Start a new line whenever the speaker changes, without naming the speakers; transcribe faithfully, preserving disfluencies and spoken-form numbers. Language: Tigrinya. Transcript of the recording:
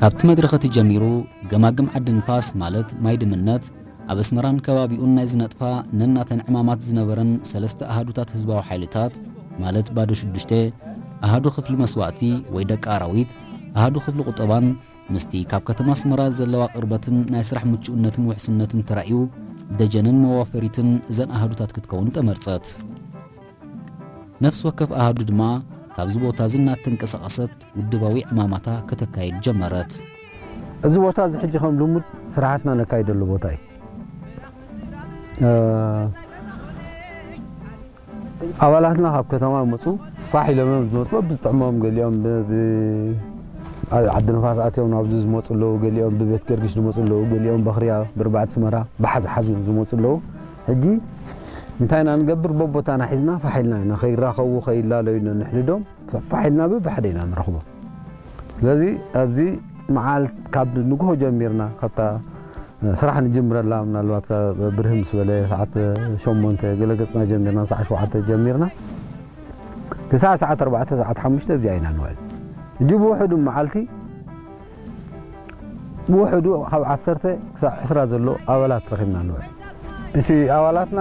ካብቲ መድረኸት ጀሚሩ ገማግም ዓዲ ንፋስ ማለት ማይ ድምነት ኣብ ኣስመራን ከባቢኡን ናይ ዝነጥፋ ነናተን ዕማማት ዝነበረን ሰለስተ ኣሃዱታት ህዝባዊ ሓይልታት ማለት ባዶ ሽዱሽተ ኣሃዱ ክፍሊ መስዋዕቲ ወይ ደቂ ኣራዊት ኣሃዱ ክፍሊ ቁጠባን ምስቲ ካብ ከተማ ኣስመራ ዘለዋ ቅርበትን ናይ ስራሕ ምቹእነትን ውሕስነትን ተራእዩ ደጀንን መዋፈሪትን እዘን ኣሃዱታት ክትከውን ተመርፀት ነፍስ ወከፍ ኣሃዱ ድማ ካብዚ ቦታ ዝናት ተንቀሳቐሰት ውድባዊ ዕማማታ ከተካይድ ጀመረት
እዚ ቦታ እዚ ሕጂ ከም ልሙድ ስራሕትና ነካይደሉ ቦታ እዩ ኣባላትና ካብ ከተማ መፁ ፋሒሎም ዝመፁ ብዝጥዕሞም ገሊኦም ዓዲ ንፋስ ኣትዮም ናብዚ ዝመፁ ኣለዉ ገሊኦም ብቤት ገርግሽ ዝመፁ ኣለዉ ገሊኦም በኽርያ ብርባዕት ስመራ ብሓዝ ሓዙ ዝመፁ ኣለዉ ሕጂ እንታይና ንገብር በቦታና ሒዝና ፋሒልና ኢና ከይራኸቡ ከይላለዩ ንሕልዶም ፋሒልና ብባሕደ ኢና ንረኽቦም ስለዚ ኣብዚ መዓልት ካብ ንጉሆ ጀሚርና ካብታ ስራሕ ንጅምረላ ምናልባት ብርህ ምስ በለ ሰዓት ሸሞንተ ገለገፅና ጀሚርና ሰዓት ሸውዓተ ጀሚርና ክሳዕ ሰዓት ኣርባዕተ ሰዓት ሓሙሽተ እዚኣ ኢና ንውዕል እጂ ብውሕዱ መዓልቲ ብውሕዱ ካብ ዓሰርተ ክሳብ ዕስራ ዘሎ ኣባላት ረኺብና ንውዕል እቲ ኣባላትና